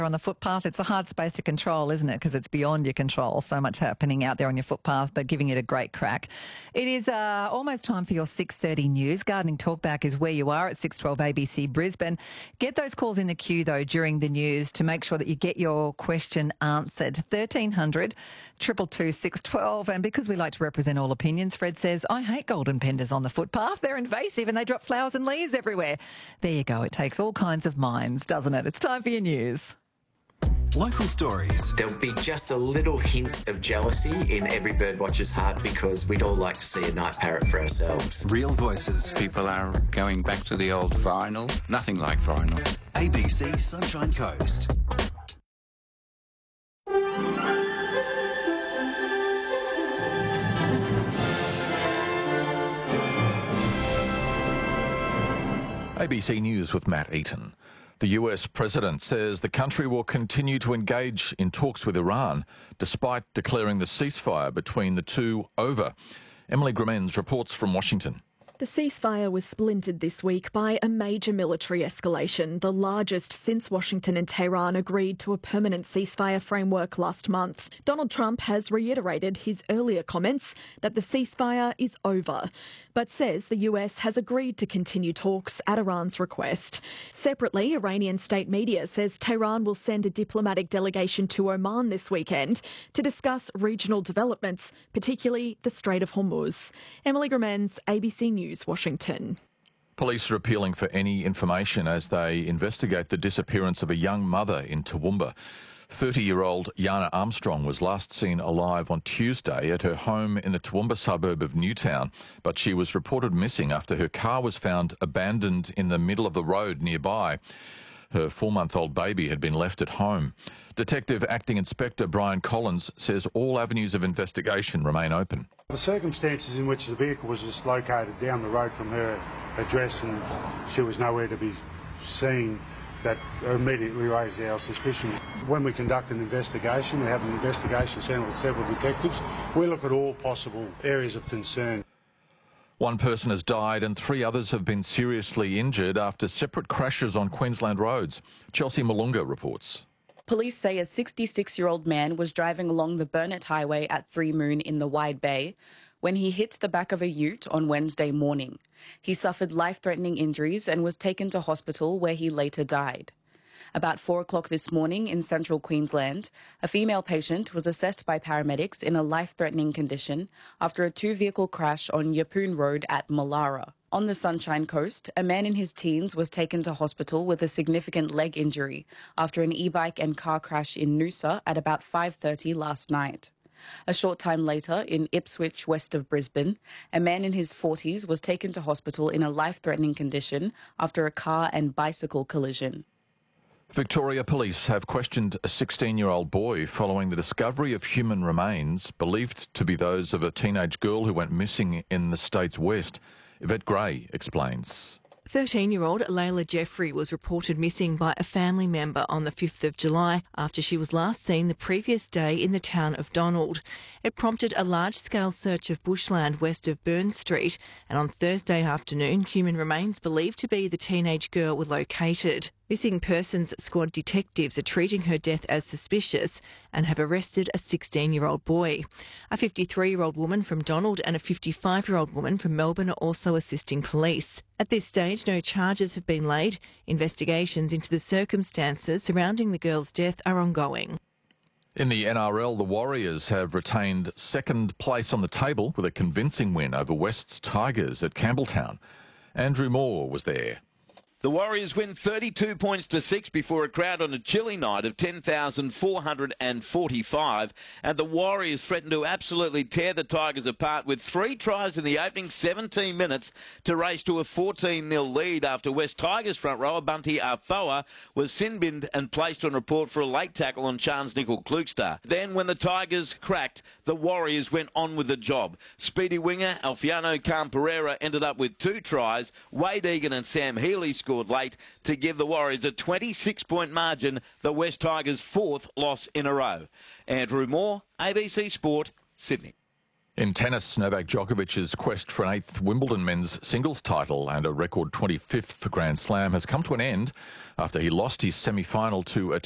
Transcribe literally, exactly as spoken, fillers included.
on the footpath. It's a hard space to control, isn't it? Because it's beyond your control. So much happening out there on your footpath, but giving it a great crack. It is uh, almost time for your six thirty news. Gardening Talkback is where you are at six twelve A B C Brisbane. Get those calls in the queue, though, during the news to make sure that you get your question answered. thirteen hundred, two two two, six one two. And because we like to represent all opinions, Fred says, I hate golden penders on the footpath. They're invasive and they drop flowers and leaves everywhere. There you go. It takes all kinds of minds, doesn't it? It's time for your news. Local stories. There'll be just a little hint of jealousy in every birdwatcher's heart because we'd all like to see a night parrot for ourselves. Real voices. People are going back to the old vinyl. Nothing like vinyl. A B C Sunshine Coast. A B C News with Matt Eaton. The U S president says the country will continue to engage in talks with Iran despite declaring the ceasefire between the two over. Emily Gremens reports from Washington. The ceasefire was splintered this week by a major military escalation, the largest since Washington and Tehran agreed to a permanent ceasefire framework last month. Donald Trump has reiterated his earlier comments that the ceasefire is over, but says the U S has agreed to continue talks at Iran's request. Separately, Iranian state media says Tehran will send a diplomatic delegation to Oman this weekend to discuss regional developments, particularly the Strait of Hormuz. Emily Gremens, A B C News, Washington. Police are appealing for any information as they investigate the disappearance of a young mother in Toowoomba. thirty-year-old Yana Armstrong was last seen alive on Tuesday at her home in the Toowoomba suburb of Newtown, but she was reported missing after her car was found abandoned in the middle of the road nearby. Her four-month-old baby had been left at home. Detective Acting Inspector Brian Collins says all avenues of investigation remain open. The circumstances in which the vehicle was just located down the road from her address and she was nowhere to be seen, that immediately raised our suspicions. When we conduct an investigation, we have an investigation centre with several detectives, we look at all possible areas of concern. One person has died and three others have been seriously injured after separate crashes on Queensland roads. Chelsea Malunga reports. Police say a sixty-six-year-old man was driving along the Burnett Highway at Three Moon in the Wide Bay when he hit the back of a ute on Wednesday morning. He suffered life-threatening injuries and was taken to hospital where he later died. About four o'clock this morning in central Queensland, a female patient was assessed by paramedics in a life-threatening condition after a two-vehicle crash on Yeppoon Road at Mallara. On the Sunshine Coast, a man in his teens was taken to hospital with a significant leg injury after an e-bike and car crash in Noosa at about five thirty last night. A short time later, in Ipswich, west of Brisbane, a man in his forties was taken to hospital in a life-threatening condition after a car and bicycle collision. Victoria Police have questioned a sixteen-year-old boy following the discovery of human remains believed to be those of a teenage girl who went missing in the state's west. Yvette Gray explains. thirteen-year-old Layla Jeffrey was reported missing by a family member on the fifth of July after she was last seen the previous day in the town of Donald. It prompted a large-scale search of bushland west of Burn Street, and on Thursday afternoon, human remains believed to be the teenage girl were located. Missing Persons Squad detectives are treating her death as suspicious and have arrested a sixteen-year-old boy. A fifty-three-year-old woman from Donald and a fifty-five-year-old woman from Melbourne are also assisting police. At this stage, no charges have been laid. Investigations into the circumstances surrounding the girl's death are ongoing. In the N R L, the Warriors have retained second place on the table with a convincing win over West's Tigers at Campbelltown. Andrew Moore was there. The Warriors win thirty-two points to six before a crowd on a chilly night of ten thousand four hundred forty-five, and the Warriors threatened to absolutely tear the Tigers apart with three tries in the opening seventeen minutes to race to a fourteen nil lead after West Tigers front rower Bunty Afoa was sin-binned and placed on report for a late tackle on Chance Nickel Klukestar. Then when the Tigers cracked, the Warriors went on with the job. Speedy winger Alfiano Camperera ended up with two tries. Wade Egan and Sam Healy scored late to give the Warriors a twenty-six point margin, the West Tigers' fourth loss in a row. Andrew Moore, A B C Sport, Sydney. In tennis, Novak Djokovic's quest for an eighth Wimbledon men's singles title and a record twenty-fifth Grand Slam has come to an end after he lost his semi-final to